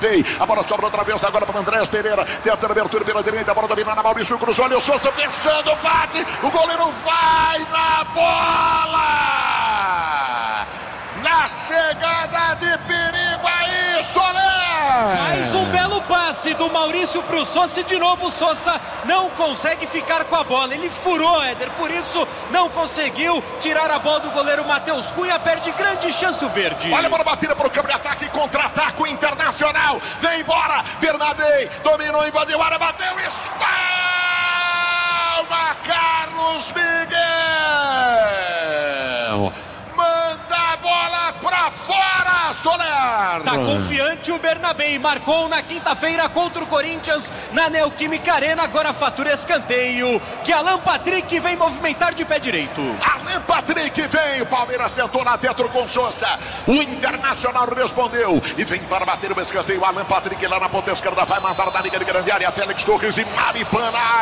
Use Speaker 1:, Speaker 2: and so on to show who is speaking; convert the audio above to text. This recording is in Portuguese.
Speaker 1: A bola sobra outra vez agora para Andréas Pereira. Tenta a abertura pela direita. A bola dominando. Maurício cruzou. Olha o Sousa fechando. Bate. O goleiro vai na bola. Na chegada de perigo aí, Soler.
Speaker 2: Mais um belo passe do Maurício pro Sousa. E de novo o Sousa não consegue ficar com a bola. Ele furou, Éder. Por isso não conseguiu tirar a bola do goleiro Matheus Cunha. Perde grande chance o verde.
Speaker 1: Olha a bola batida para o campo de ataque. Contra-ataque o Internacional. Vem embora. Bernabei dominou, invadiu a área, bateu. Espalma Carlos Miguel. Manda a bola para fora, Soler.
Speaker 2: Tá confiante o Bernabei. Marcou na quinta-feira contra o Corinthians na Neoquímica Arena. Agora fatura escanteio que Alan Patrick vem movimentar de pé direito.
Speaker 1: Alan Patrick vem. O Palmeiras tentou lá dentro com Sousa. O Internacional respondeu e vem para bater o escanteio. Alan Patrick lá na ponta esquerda vai matar da linha de grande área. Félix Torres e Maripana.